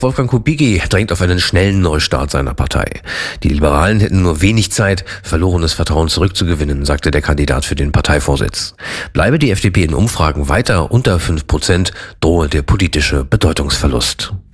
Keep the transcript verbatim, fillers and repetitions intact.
Wolfgang Kubicki drängt auf einen schnellen Neustart seiner Partei. Die Liberalen hätten nur wenig Zeit, verlorenes Vertrauen zurückzugewinnen, sagte der Kandidat für den Parteivorsitz. Bleibe die F D P in Umfragen weiter unter fünf Prozent, drohe der politische Bedeutungsverlust.